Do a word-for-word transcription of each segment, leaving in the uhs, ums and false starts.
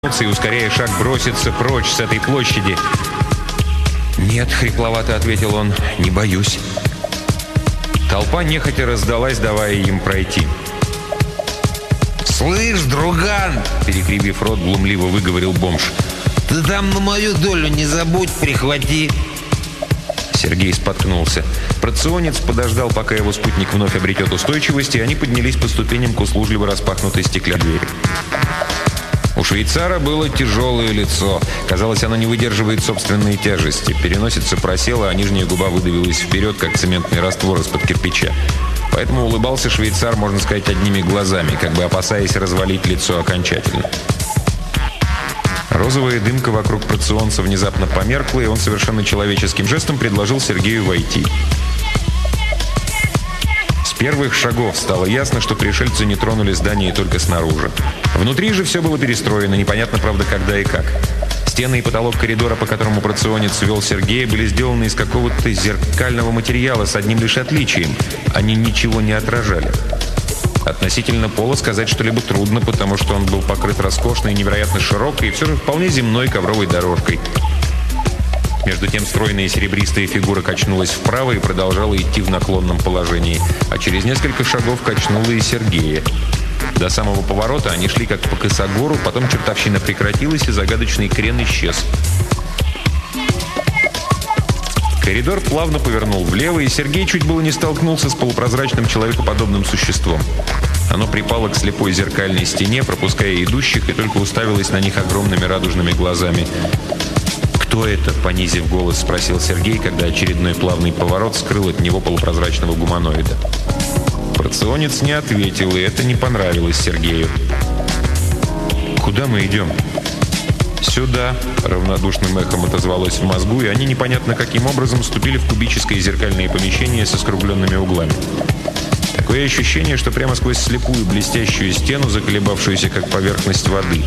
и, ускоряя шаг, броситься прочь с этой площади. «Нет», — хрипловато ответил он, — «не боюсь». Толпа нехотя раздалась, давая им пройти. «Слышь, друган!» — перекривив рот, глумливо выговорил бомж. «Ты там на мою долю не забудь, прихвати!» Сергей споткнулся. Проционец подождал, пока его спутник вновь обретет устойчивость, и они поднялись по ступеням к услужливо распахнутой стеклянной двери. У швейцара было тяжелое лицо. Казалось, оно не выдерживает собственной тяжести. Переносица просела, а нижняя губа выдавилась вперед, как цементный раствор из-под кирпича. Поэтому улыбался швейцар, можно сказать, одними глазами, как бы опасаясь развалить лицо окончательно. Розовая дымка вокруг проционца внезапно померкла, и он совершенно человеческим жестом предложил Сергею войти. С первых шагов стало ясно, что пришельцы не тронули здание только снаружи. Внутри же все было перестроено, непонятно, правда, когда и как. Стены и потолок коридора, по которому проционец вел Сергея, были сделаны из какого-то зеркального материала с одним лишь отличием. Они ничего не отражали. Относительно пола сказать что-либо трудно, потому что он был покрыт роскошной, невероятно широкой и все же вполне земной ковровой дорожкой. Между тем стройная серебристая фигура качнулась вправо и продолжала идти в наклонном положении, а через несколько шагов качнула и Сергея. До самого поворота они шли как по косогору, потом чертовщина прекратилась, и загадочный крен исчез. Коридор плавно повернул влево, и Сергей чуть было не столкнулся с полупрозрачным человекоподобным существом. Оно припало к слепой зеркальной стене, пропуская идущих, и только уставилось на них огромными радужными глазами. «Кто это?» — понизив голос, спросил Сергей, когда очередной плавный поворот скрыл от него полупрозрачного гуманоида. Проционец не ответил, и это не понравилось Сергею. «Куда мы идем?» «Сюда», — равнодушным эхом отозвалось в мозгу, и они непонятно каким образом вступили в кубическое зеркальное помещение со скругленными углами. Такое ощущение, что прямо сквозь слепую блестящую стену, заколебавшуюся как поверхность воды.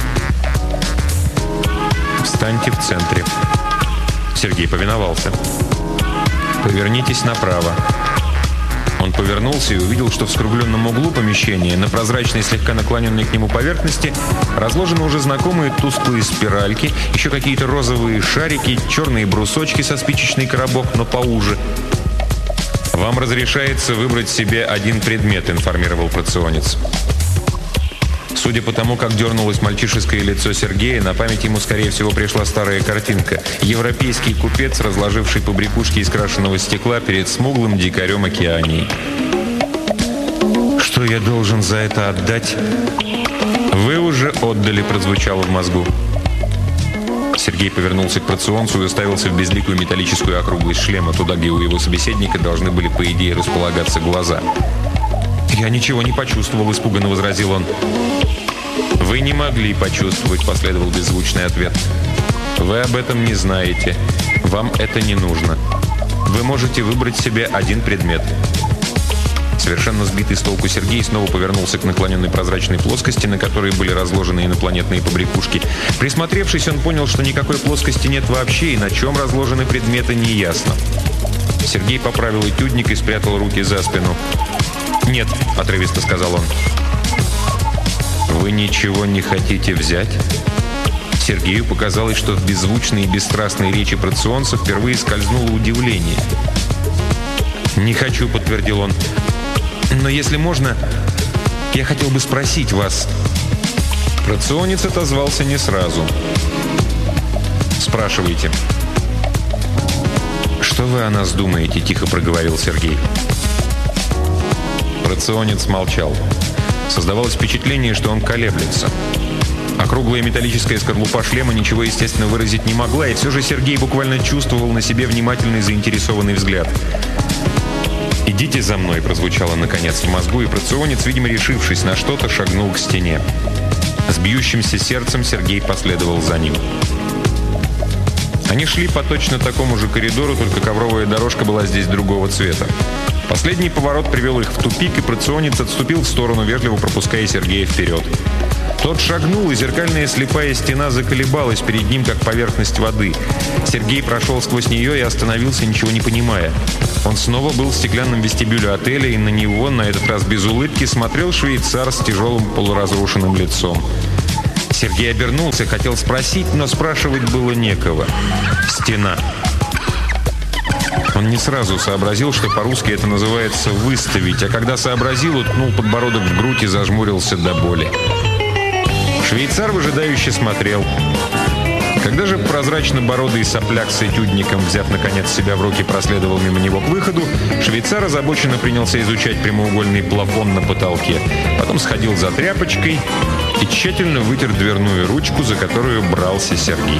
«Встаньте в центре». Сергей повиновался. «Повернитесь направо». Он повернулся и увидел, что в скругленном углу помещения, на прозрачной, слегка наклоненной к нему поверхности, разложены уже знакомые тусклые спиральки, еще какие-то розовые шарики, черные брусочки со спичечный коробок, но поуже. «Вам разрешается выбрать себе один предмет», — информировал проционец. Судя по тому, как дернулось мальчишеское лицо Сергея, на память ему, скорее всего, пришла старая картинка. Европейский купец, разложивший побрякушки из крашеного стекла перед смуглым дикарем Океании. «Что я должен за это отдать?» «Вы уже отдали», — прозвучало в мозгу. Сергей повернулся к проционцу и уставился в безликую металлическую округлость шлема, туда, где у его собеседника должны были, по идее, располагаться глаза. «Я ничего не почувствовал», — испуганно возразил он. «Вы не могли почувствовать», — последовал беззвучный ответ. «Вы об этом не знаете. Вам это не нужно. Вы можете выбрать себе один предмет». Совершенно сбитый с толку Сергей снова повернулся к наклоненной прозрачной плоскости, на которой были разложены инопланетные побрякушки. Присмотревшись, он понял, что никакой плоскости нет вообще, и на чем разложены предметы, неясно. Сергей поправил этюдник и спрятал руки за спину. «Нет», — отрывисто сказал он. «Вы ничего не хотите взять?» Сергею показалось, что в беззвучной и бесстрастной речи проционца впервые скользнуло удивление. «Не хочу», — подтвердил он. «Но если можно, я хотел бы спросить вас». Проционец отозвался не сразу. «Спрашивайте». «Что вы о нас думаете?» — тихо проговорил Сергей. Проционец молчал. Создавалось впечатление, что он колеблется. Округлая металлическая скорлупа шлема ничего, естественно, выразить не могла, и все же Сергей буквально чувствовал на себе внимательный заинтересованный взгляд. «Идите за мной», — прозвучало наконец в мозгу, и проционец, видимо, решившись на что-то, шагнул к стене. С бьющимся сердцем Сергей последовал за ним. Они шли по точно такому же коридору, только ковровая дорожка была здесь другого цвета. Последний поворот привел их в тупик, и проционец отступил в сторону, вежливо пропуская Сергея вперед. Тот шагнул, и зеркальная слепая стена заколебалась перед ним, как поверхность воды. Сергей прошел сквозь нее и остановился, ничего не понимая. Он снова был в стеклянном вестибюле отеля, и на него, на этот раз без улыбки, смотрел швейцар с тяжелым полуразрушенным лицом. Сергей обернулся, хотел спросить, но спрашивать было некого. Стена. Он не сразу сообразил, что по-русски это называется «выставить», а когда сообразил, уткнул подбородок в грудь и зажмурился до боли. Швейцар выжидающе смотрел. Когда же прозрачно-бородый сопляк с этюдником, взяв, наконец, себя в руки, проследовал мимо него к выходу, швейцар озабоченно принялся изучать прямоугольный плафон на потолке. Потом сходил за тряпочкой и тщательно вытер дверную ручку, за которую брался Сергей.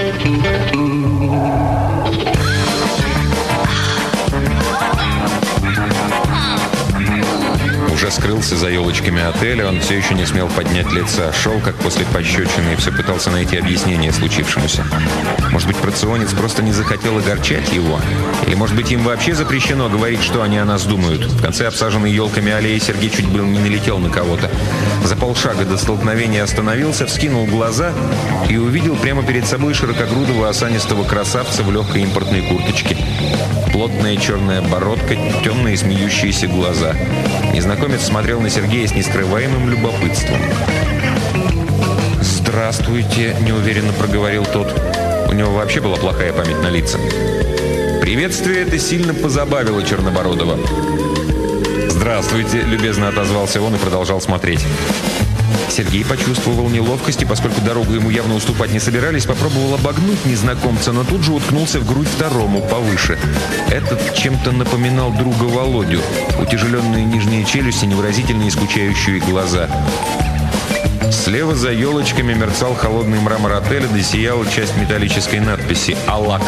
Уже скрылся за елочками отеля, он все еще не смел поднять лица. Шел, как после пощечины, и все пытался найти объяснение случившемуся. Может быть, проционец просто не захотел огорчать его? Или, может быть, им вообще запрещено говорить, что они о нас думают? В конце обсаженной елками аллеи Сергей чуть было не налетел на кого-то. За полшага до столкновения остановился, вскинул глаза и увидел прямо перед собой широкогрудого осанистого красавца в легкой импортной курточке. Плотная черная бородка, темные смеющиеся глаза. Незнакомец смотрел на Сергея с нескрываемым любопытством. «Здравствуйте», — неуверенно проговорил тот. У него вообще была плохая память на лица. Приветствие это сильно позабавило Чернобородова. «Здравствуйте», — любезно отозвался он и продолжал смотреть. Сергей почувствовал неловкость, и поскольку дорогу ему явно уступать не собирались, попробовал обогнуть незнакомца, но тут же уткнулся в грудь второму, повыше. Этот чем-то напоминал друга Володю. Утяжеленные нижние челюсти, невыразительные скучающие глаза. Слева за елочками мерцал холодный мрамор отеля, да сияла часть металлической надписи «Алакт».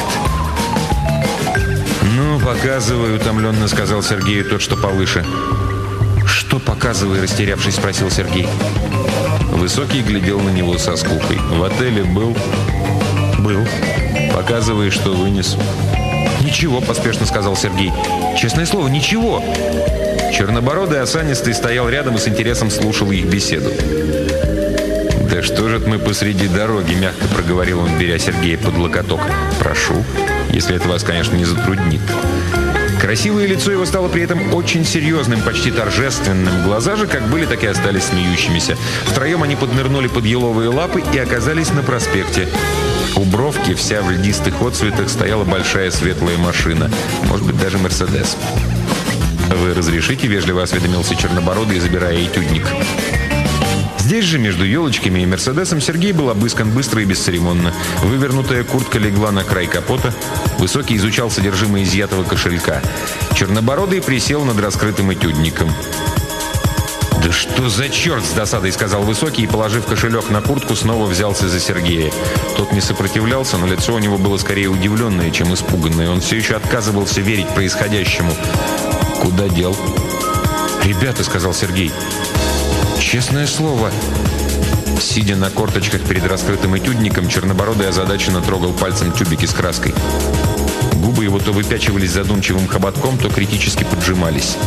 «Ну, показывай», — утомленно сказал Сергею тот, что повыше. «Что показывай?» — растерявшись, спросил Сергей. Высокий глядел на него со скукой. «В отеле был?» «Был. Показывай, что вынес». «Ничего», — поспешно сказал Сергей. «Честное слово, ничего». Чернобородый осанистый стоял рядом и с интересом слушал их беседу. «Да что же мы посреди дороги?» — мягко проговорил он, беря Сергея под локоток. «Прошу, если это вас, конечно, не затруднит». Красивое лицо его стало при этом очень серьезным, почти торжественным. Глаза же как были, так и остались смеющимися. Втроем они поднырнули под еловые лапы и оказались на проспекте. У бровки, вся в льдистых отцветах, стояла большая светлая машина. Может быть, даже «Мерседес». «Вы разрешите?» — вежливо осведомился Чернобородый, забирая этюдник. Здесь же, между елочками и «Мерседесом», Сергей был обыскан быстро и бесцеремонно. Вывернутая куртка легла на край капота. Высокий изучал содержимое изъятого кошелька. Чернобородый присел над раскрытым этюдником. «Да что за черт!» — с досадой сказал Высокий и, положив кошелек на куртку, снова взялся за Сергея. Тот не сопротивлялся, но лицо у него было скорее удивленное, чем испуганное. Он все еще отказывался верить происходящему. «Куда дел?» «Ребята», — сказал Сергей. «Честное слово». Сидя на корточках перед раскрытым этюдником, Чернобородый озадаченно трогал пальцем тюбики с краской. Губы его то выпячивались задумчивым хоботком, то критически поджимались.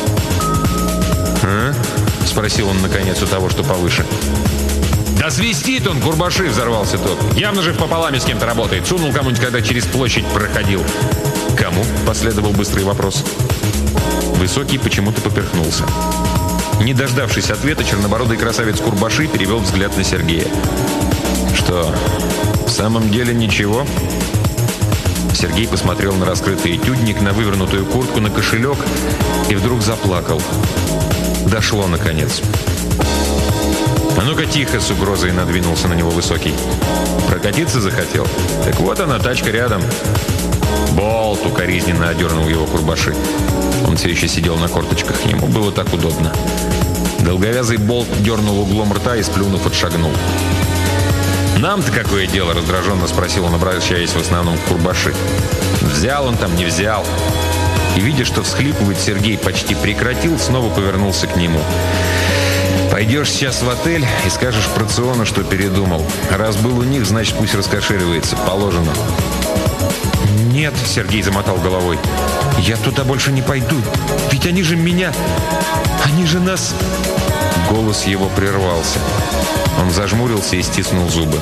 «А?» — спросил он, наконец, у того, что повыше. «Да свистит он, Курбаши!» — взорвался тот. «Явно же пополам с кем-то работает. Сунул кому-нибудь, когда через площадь проходил». «Кому?» — последовал быстрый вопрос. Высокий почему-то поперхнулся. Не дождавшись ответа, чернобородый красавец Курбаши перевел взгляд на Сергея. «Что, в самом деле ничего?» Сергей посмотрел на раскрытый этюдник, на вывернутую куртку, на кошелек и вдруг заплакал. Дошло, наконец. «А ну-ка тихо!» — с угрозой надвинулся на него Высокий. «Прокатиться захотел? Так вот она, тачка рядом». «Болт!» — укоризненно одернул его Курбаши. Он все еще сидел на корточках. Ему было так удобно. Долговязый Болт дернул углом рта и, сплюнув, отшагнул. «Нам-то какое дело?» — раздраженно спросил он, обращаясь в основном к Курбаши. «Взял он там, не взял». И, видя, что всхлипывает Сергей почти прекратил, снова повернулся к нему. «Пойдешь сейчас в отель и скажешь проциону, что передумал. Раз был у них, значит, пусть раскошеливается. Положено». «Нет», — Сергей замотал головой. «Я туда больше не пойду. Ведь они же меня... Они же нас...» Голос его прервался. Он зажмурился и стиснул зубы.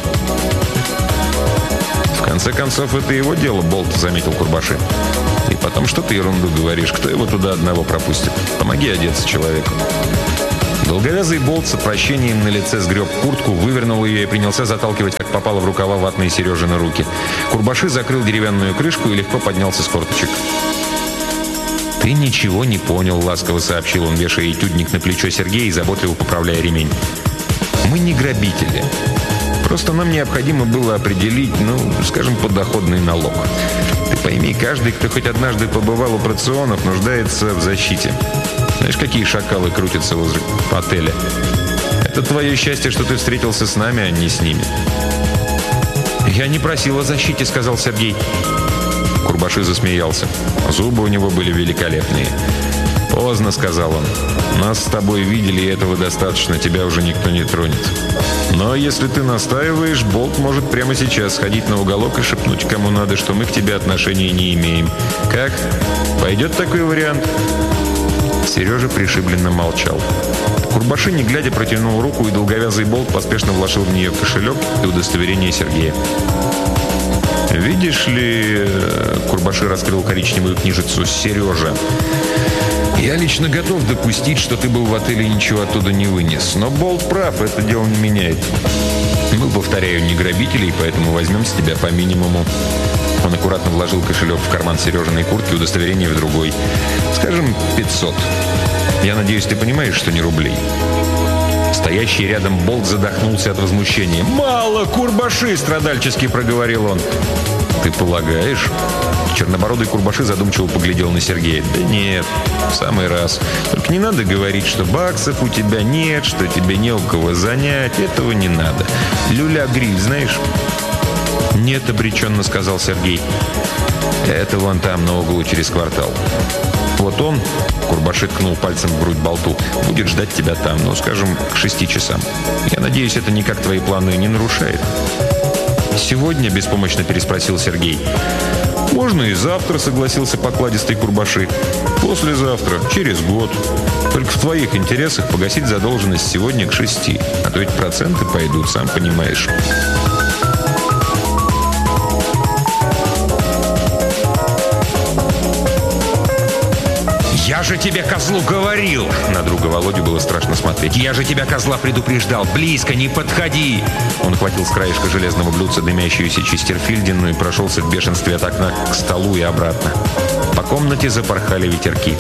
«В конце концов, это его дело, Болт», — заметил Курбаши. «И потом, что ты ерунду говоришь? Кто его туда одного пропустит? Помоги одеться человеку». Долговязый Болт с отвращением на лице сгреб куртку, вывернул ее и принялся заталкивать, как попало в рукава, ватные Сережины руки. Курбаши закрыл деревянную крышку и легко поднялся с корточек. «Ты ничего не понял», — ласково сообщил он, вешая этюдник на плечо Сергея и заботливо поправляя ремень. «Мы не грабители. Просто нам необходимо было определить, ну, скажем, подоходный налог. Ты пойми, каждый, кто хоть однажды побывал у прационов, нуждается в защите. Знаешь, какие шакалы крутятся возле отеля? Это твое счастье, что ты встретился с нами, а не с ними». «Я не просил о защите», — сказал Сергей. Курбаши засмеялся. Зубы у него были великолепные. «Поздно», — сказал он. «Нас с тобой видели, и этого достаточно, тебя уже никто не тронет. Но если ты настаиваешь, Болт может прямо сейчас сходить на уголок и шепнуть кому надо, что мы к тебе отношения не имеем. Как? Пойдет такой вариант?» Сережа пришибленно молчал. Курбаши, не глядя, протянул руку, и долговязый Болт поспешно вложил в нее кошелек и удостоверение Сергея. «Видишь ли...» — Курбаши раскрыл коричневую книжицу. «Сережа, я лично готов допустить, что ты был в отеле и ничего оттуда не вынес. Но Болт прав, это дело не меняет. Мы, повторяю, не грабители, поэтому возьмем с тебя по минимуму». Он аккуратно вложил кошелек в карман Сережиной куртки, удостоверение в другой. «Скажем, пятьсот. Я надеюсь, ты понимаешь, что не рублей». Стоящий рядом Болт задохнулся от возмущения. «Мало, Курбаши!» — страдальчески проговорил он. «Ты полагаешь?» Чернобородый Курбаши задумчиво поглядел на Сергея. «Да нет, в самый раз. Только не надо говорить, что баксов у тебя нет, что тебе не у кого занять. Этого не надо. Люля-гриль знаешь?» «Нет», — обреченно сказал Сергей. «Это вон там, на углу, через квартал. Вот он», — Курбаши ткнул пальцем в грудь Болту, — «будет ждать тебя там, ну, скажем, к шести часам. Я надеюсь, это никак твои планы не нарушает». «Сегодня?» — беспомощно переспросил Сергей. «Можно и завтра», — согласился покладистый Курбаши. «Послезавтра, через год. Только в твоих интересах погасить задолженность сегодня к шести. А то ведь проценты пойдут, сам понимаешь». «Я же тебе, козлу, говорил!» На друга Володю было страшно смотреть. «Я же тебя, козла, предупреждал! Близко не подходи!» Он хватил с краешка железного блюдца дымящуюся честерфильдину и прошелся в бешенстве от окна к столу и обратно. По комнате запорхали ветерки.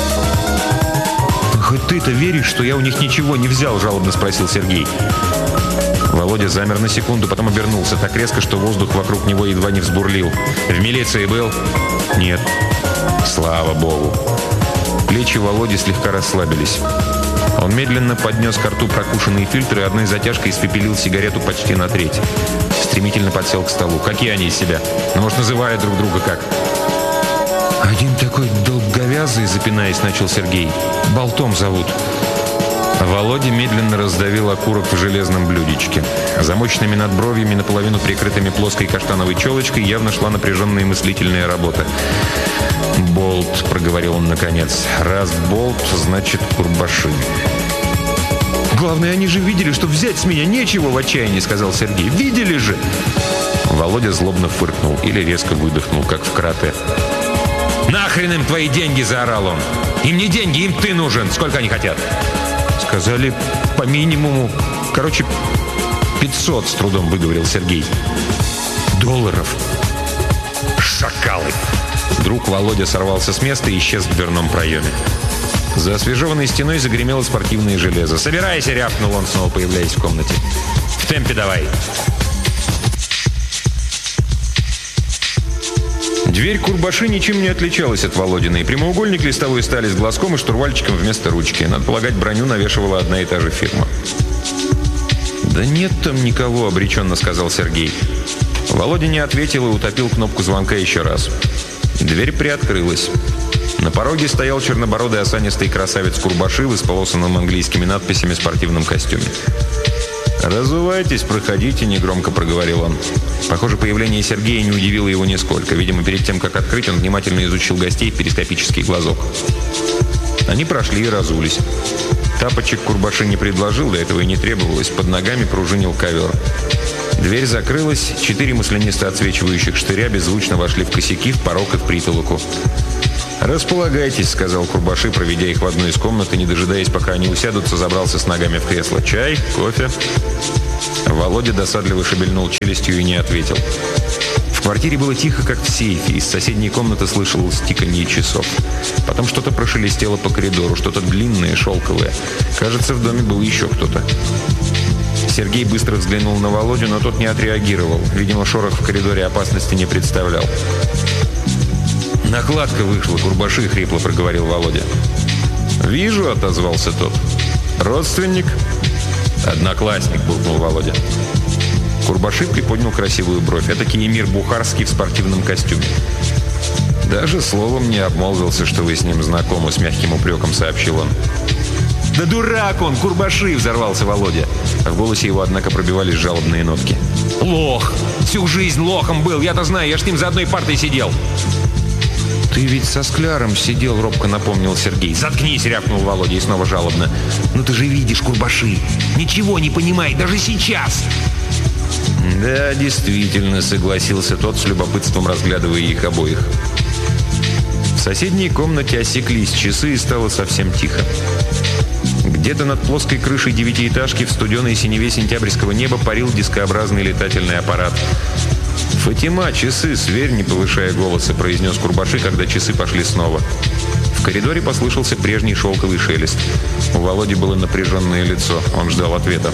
«Хоть ты-то веришь, что я у них ничего не взял?» — жалобно спросил Сергей. Володя замер на секунду, потом обернулся так резко, что воздух вокруг него едва не взбурлил. «В милиции был?» «Нет». «Слава Богу». Плечи Володи слегка расслабились. Он медленно поднес к рту прокушенные фильтры и одной затяжкой испепелил сигарету почти на треть. Стремительно подсел к столу. «Какие они из себя? Ну, может, называют друг друга как?» «Один такой долговязый», — запинаясь, начал Сергей. «Болтом зовут». Володя медленно раздавил окурок в железном блюдечке. За мощными надбровьями, наполовину прикрытыми плоской каштановой челочкой, явно шла напряженная мыслительная работа. «Болт», — проговорил он наконец. «Раз Болт, значит Курбаши». «Главное, они же видели, что взять с меня нечего», — в отчаянии сказал Сергей. «Видели же!» Володя злобно фыркнул или резко выдохнул, как в карате. «Нахрен им твои деньги!» — заорал он. «Им не деньги, им ты нужен! Сколько они хотят?» «Сказали, по минимуму. Короче, пятьсот», — с трудом выговорил Сергей. «Долларов». «Шакалы!» Вдруг Володя сорвался с места и исчез в дверном проеме. За освежеванной стеной загремело спортивное железо. «Собирайся!» — рявкнул он, снова появляясь в комнате. «В темпе давай!» Дверь Курбаши ничем не отличалась от Володиной. Прямоугольник листовой стали с глазком и штурвальчиком вместо ручки. Надо полагать, броню навешивала одна и та же фирма. «Да нет там никого», — обреченно сказал Сергей. Володя не ответил и утопил кнопку звонка еще раз. Дверь приоткрылась. На пороге стоял чернобородый осанистый красавец Курбаши в исполосанном английскими надписями спортивном костюме. «Разувайтесь, проходите», — негромко проговорил он. Похоже, появление Сергея не удивило его нисколько. Видимо, перед тем, как открыть, он внимательно изучил гостей в перископический глазок. Они прошли и разулись. Тапочек Курбаши не предложил, до этого и не требовалось. Под ногами пружинил ковер. Дверь закрылась, четыре маслянисто отсвечивающих штыря беззвучно вошли в косяки, в порог и в притолоку. «Располагайтесь», — сказал Курбаши, проведя их в одну из комнат и, не дожидаясь, пока они усядутся, забрался с ногами в кресло. «Чай? Кофе?» Володя досадливо шевельнул челюстью и не ответил. В квартире было тихо, как в сейфе. Из соседней комнаты слышалось тиканье часов. Потом что-то прошелестело по коридору, что-то длинное, шелковое. Кажется, в доме был еще кто-то. Сергей быстро взглянул на Володю, но тот не отреагировал. Видимо, шорох в коридоре опасности не представлял. «Накладка вышла, Курбаши», — хрипло проговорил Володя. «Вижу», — отозвался тот. «Родственник?» «Одноклассник», — буркнул Володя. Курбаши приподнял красивую бровь. Этакий эмир Бухарский в спортивном костюме. «Даже словом не обмолвился, что вы с ним знакомы», — с мягким упреком сообщил он. «Да дурак он, Курбаши!» — взорвался Володя. В голосе его, однако, пробивались жалобные нотки. «Лох! Всю жизнь лохом был! Я-то знаю, я ж с ним за одной партой сидел!» «Ты ведь со Скляром сидел», — робко напомнил Сергей. «Заткнись!» — рявкнул Володя и снова жалобно. «Ну ты же видишь, Курбаши! Ничего не понимай, даже сейчас!» «Да, действительно», — согласился тот, с любопытством разглядывая их обоих. В соседней комнате осеклись часы и стало совсем тихо. Где-то над плоской крышей девятиэтажки в студеной синеве сентябрьского неба парил дискообразный летательный аппарат. «Фатима, часы, сверь», — не повышая голоса, произнес Курбаши, когда часы пошли снова. В коридоре послышался прежний шелковый шелест. У Володи было напряженное лицо. Он ждал ответа.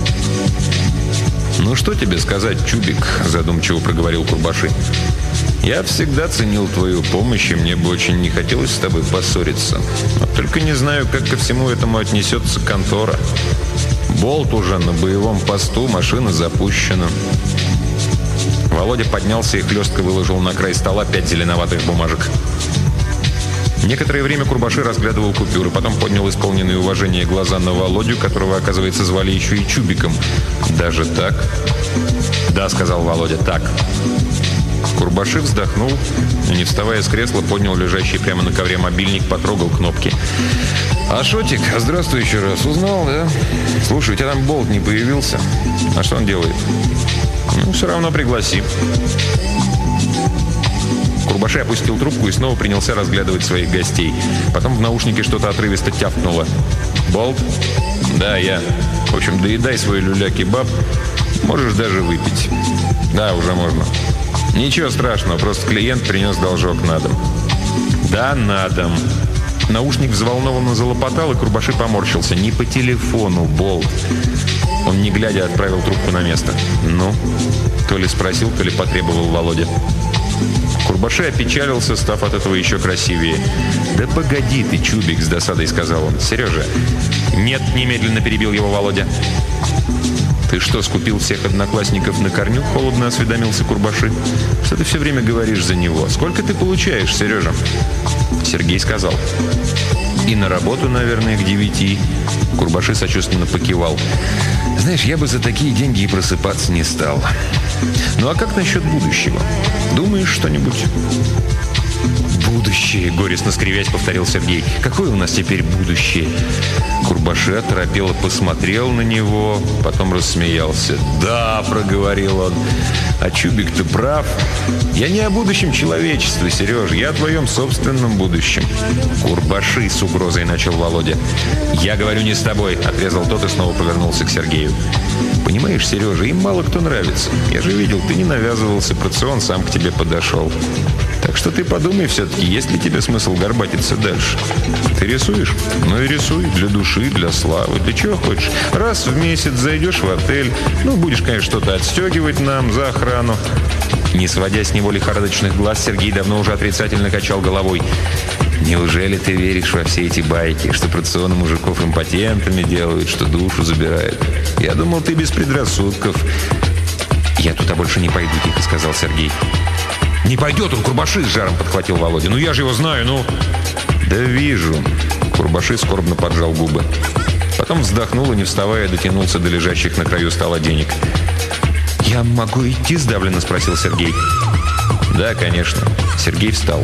«Ну что тебе сказать, Чубик?» — задумчиво проговорил Курбаши. «Я всегда ценил твою помощь, и мне бы очень не хотелось с тобой поссориться. Но только не знаю, как ко всему этому отнесется контора. Болт уже на боевом посту, машина запущена». Володя поднялся и хлестко выложил на край стола пять зеленоватых бумажек. Некоторое время Курбаши разглядывал купюры, потом поднял исполненные уважения глаза на Володю, которого, оказывается, звали еще и Чубиком. «Даже так?» «Да», — сказал Володя, — «так». Курбаши вздохнул и, не вставая с кресла, поднял лежащий прямо на ковре мобильник, потрогал кнопки. «А Шотик, здравствуй еще раз. Узнал, да? Слушай, у тебя там Болт не появился. А что он делает?» «Ну, все равно пригласи». Курбаши опустил трубку и снова принялся разглядывать своих гостей. Потом в наушнике что-то отрывисто тявкнуло. «Болт?» «Да, я. В общем, доедай свой люля-кебаб. Можешь даже выпить». «Да, уже можно». «Ничего страшного, просто клиент принес должок на дом». «Да, на дом». Наушник взволнованно залопотал, и Курбаши поморщился. «Не по телефону, Болт». Он, не глядя, отправил трубку на место. «Ну?» То ли спросил, то ли потребовал Володя. Курбаши опечалился, став от этого еще красивее. «Да погоди ты, Чубик», — с досадой сказал он. «Сережа». «Нет», — немедленно перебил его Володя. «Ты что, скупил всех одноклассников на корню?» — холодно осведомился Курбаши. «Что ты все время говоришь за него? Сколько ты получаешь, Сережа?» Сергей сказал. «И на работу, наверное, к девяти». Курбаши сочувственно покивал. «Знаешь, я бы за такие деньги и просыпаться не стал. Ну а как насчет будущего? Думаешь что-нибудь?» «Будущее», — горестно скривясь, повторил Сергей. «Какое у нас теперь будущее?» Курбаши оторопело посмотрел на него, потом рассмеялся. «Да», — проговорил он, — «а Чубик-то прав. Я не о будущем человечества, Сереж, я о твоем собственном будущем». «Курбаши», — с угрозой начал Володя. «Я говорю не с тобой», — отрезал тот и снова повернулся к Сергею. «Понимаешь, Сережа, им мало кто нравится. Я же видел, ты не навязывался, Процион сам к тебе подошел. Так что ты подумай все-таки, есть ли тебе смысл горбатиться дальше? Ты рисуешь? Ну и рисуй. Для души, для славы. Ты чего хочешь? Раз в месяц зайдешь в отель. Ну, будешь, конечно, что-то отстегивать нам за охрану». Не сводя с него лихорадочных глаз, Сергей давно уже отрицательно качал головой. «Неужели ты веришь во все эти байки, что Процион мужиков импотентами делают, что душу забирает? Я думал, ты без предрассудков». «Я туда больше не пойду», — тихо сказал Сергей. «Не пойдет он, Курбаши!» — с жаром подхватил Володя. «Ну я же его знаю, ну!» «Да вижу!» — Курбаши скорбно поджал губы. Потом вздохнул и, не вставая, дотянулся до лежащих на краю стола денег. «Я могу идти?» — сдавленно спросил Сергей. «Да, конечно». Сергей встал.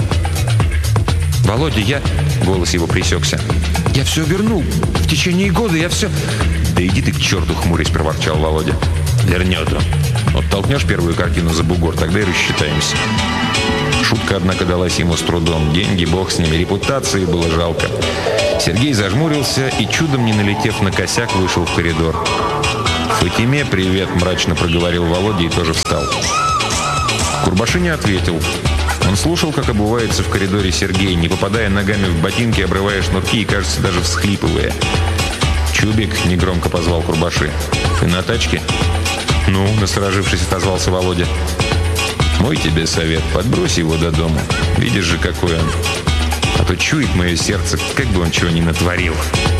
«Володя, я...» — голос его пресекся. «Я все вернул. В течение года я все...» «Да иди ты к черту!» — хмурясь проворчал Володя. «Вернет он. Вот толкнешь первую картину за бугор, тогда и рассчитаемся». Шутка, однако, далась ему с трудом. Деньги, бог с ними, репутации было жалко. Сергей зажмурился и, чудом не налетев на косяк, вышел в коридор. «Фатиме, привет!» – мрачно проговорил Володя и тоже встал. Курбаши не ответил. Он слушал, как обувается в коридоре Сергей, не попадая ногами в ботинки, обрывая шнурки и, кажется, даже всхлипывая. «Чубик!» – негромко позвал Курбаши. «Ты на тачке?» «Ну?» – насторожившись, отозвался Володя. «Мой тебе совет. Подбрось его до дома. Видишь же, какой он. А то чует мое сердце, как бы он чего ни натворил».